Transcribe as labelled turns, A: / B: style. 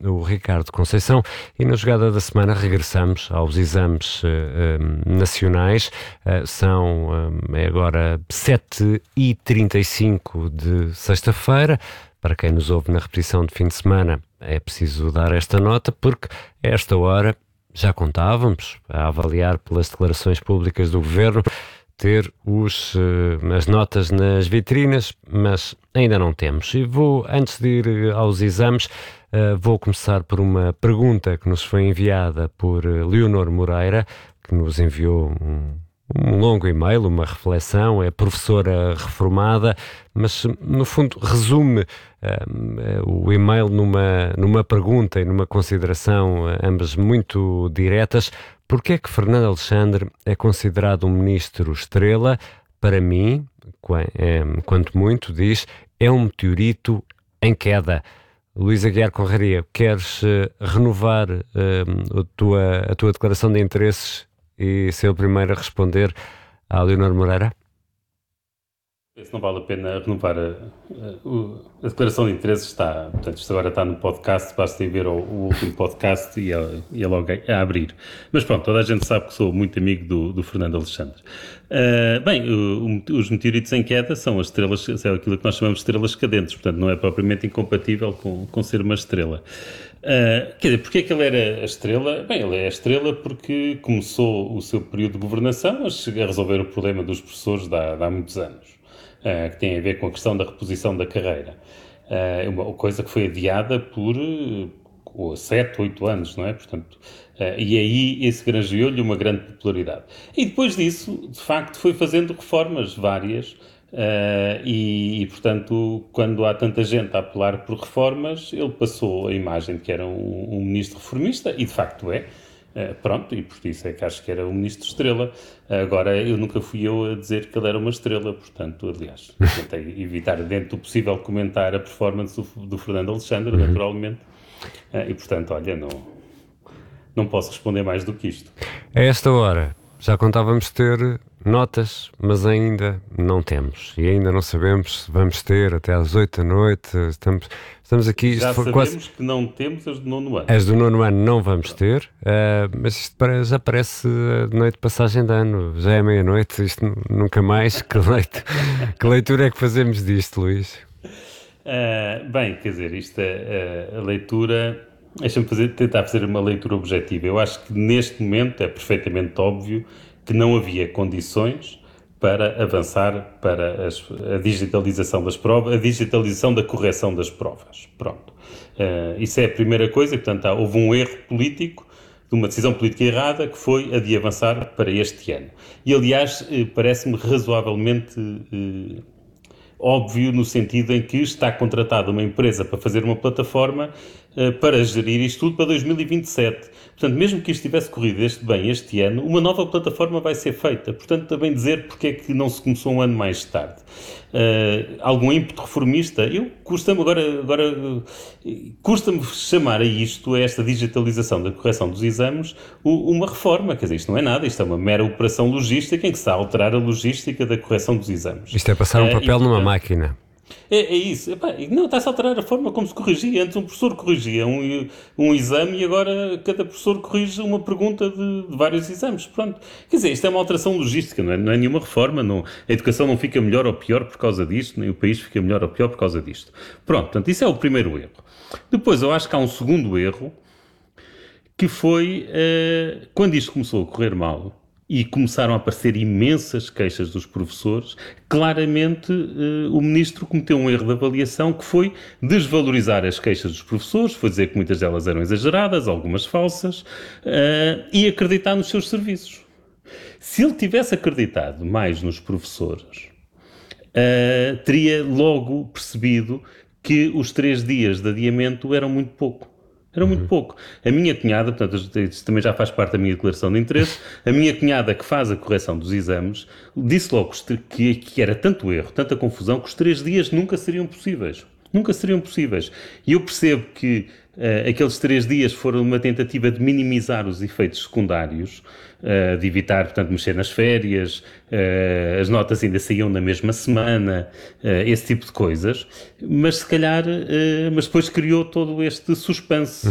A: o Ricardo Conceição, e na jogada da semana regressamos aos exames nacionais. É agora 7h35 de sexta-feira. Para quem nos ouve na repetição de fim de semana, é preciso dar esta nota, porque a esta hora já contávamos, a avaliar pelas declarações públicas do Governo, ter as notas nas vitrinas, mas ainda não temos. E antes de ir aos exames, vou começar por uma pergunta que nos foi enviada por Leonor Moreira, que nos enviou um longo e-mail, uma reflexão. É professora reformada, mas no fundo resume o e-mail numa pergunta e numa consideração, ambas muito diretas. Porquê é que Fernando Alexandre é considerado um ministro estrela? Para mim, quanto muito, diz, é um meteorito em queda. Luís Aguiar Conraria, queres renovar a tua declaração de interesses e ser o primeiro a responder à Leonor Moreira?
B: Se não vale a pena renovar a declaração de interesses, portanto, isto agora está no podcast, basta ir ver o último podcast e é logo a abrir. Mas pronto, toda a gente sabe que sou muito amigo do Fernando Alexandre. Os meteoritos em queda são as estrelas, é aquilo que nós chamamos de estrelas cadentes, portanto não é propriamente incompatível com ser uma estrela. Quer dizer, porque é que ele era a estrela? Bem, ele é a estrela porque começou o seu período de governação a resolver o problema dos professores de há muitos anos. Que tem a ver com a questão da reposição da carreira. Uma coisa que foi adiada por 7, 8 anos, não é? Portanto, e aí esse granjeou-lhe uma grande popularidade. E depois disso, de facto, foi fazendo reformas várias portanto, quando há tanta gente a apelar por reformas, ele passou a imagem de que era um ministro reformista, e de facto é. Pronto, e por isso é que acho que era o ministro estrela. Agora, eu nunca fui eu a dizer que ele era uma estrela, portanto, aliás, tentei evitar dentro do possível comentar a performance do Fernando Alexandre, naturalmente, e portanto, olha, não posso responder mais do que isto.
A: A esta hora, já contávamos ter notas, mas ainda não temos, e ainda não sabemos se vamos ter até às 8 da noite. Estamos aqui.
B: Já sabemos que não temos as do 9º ano.
A: As do 9º ano não vamos ter, mas isto já parece noite de passagem de ano, já é meia-noite, isto nunca mais. Que leitura é que fazemos disto, Luís?
B: Bem, quer dizer, isto a leitura, deixa-me tentar fazer uma leitura objetiva. Eu acho que neste momento é perfeitamente óbvio que não havia condições para avançar para a digitalização das provas, a digitalização da correção das provas. Pronto. Isso é a primeira coisa. Portanto, houve um erro político, de uma decisão política errada, que foi a de avançar para este ano. E, aliás, parece-me razoavelmente óbvio no sentido em que está contratada uma empresa para fazer uma plataforma para gerir isto tudo para 2027. Portanto, mesmo que isto tivesse corrido bem este ano, uma nova plataforma vai ser feita. Portanto, também dizer porque é que não se começou um ano mais tarde. Algum ímpeto reformista? Custa-me chamar a esta digitalização da correção dos exames, uma reforma. Quer dizer, isto não é nada, isto é uma mera operação logística em que se está a alterar a logística da correção dos exames.
A: Isto é passar um papel numa máquina.
B: É isso. Não, está-se a alterar a forma como se corrigia. Antes um professor corrigia um exame e agora cada professor corrige uma pergunta de vários exames. Pronto. Quer dizer, isto é uma alteração logística, não é nenhuma reforma. A educação não fica melhor ou pior por causa disto, nem o país fica melhor ou pior por causa disto. Pronto, portanto, isso é o primeiro erro. Depois eu acho que há um segundo erro, que foi quando isto começou a correr mal, e começaram a aparecer imensas queixas dos professores, claramente o ministro cometeu um erro de avaliação que foi desvalorizar as queixas dos professores, foi dizer que muitas delas eram exageradas, algumas falsas, e acreditar nos seus serviços. Se ele tivesse acreditado mais nos professores, teria logo percebido que os 3 dias de adiamento eram muito pouco. Era muito pouco. A minha cunhada, portanto, isto também já faz parte da minha declaração de interesse, a minha cunhada que faz a correção dos exames, disse logo que era tanto erro, tanta confusão, que os 3 dias nunca seriam possíveis. Nunca seriam possíveis. E eu percebo que aqueles 3 dias foram uma tentativa de minimizar os efeitos secundários, de evitar, portanto, mexer nas férias, as notas ainda saíam na mesma semana, esse tipo de coisas, mas se calhar, mas depois criou todo este suspense